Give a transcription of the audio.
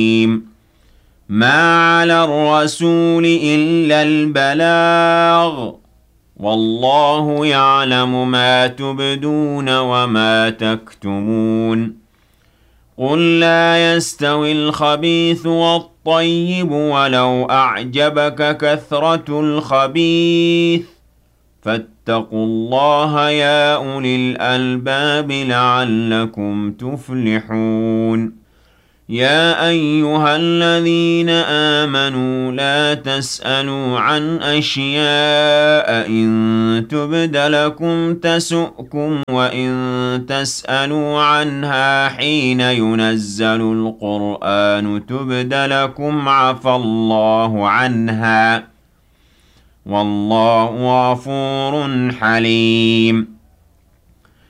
ما على الرسول إلا البلاغ والله يعلم ما تبدون وما تكتمون قل لا يستوي الخبيث والطيب ولو أعجبك كثرة الخبيث فاتقوا الله يا أولي الألباب لعلكم تفلحون يا أيها الذين آمنوا لا تسألوا عن أشياء إن تبد لكم تسؤكم وإن تسألوا عنها حين ينزل القرآن تبد لكم عفى الله عنها والله غفور حليم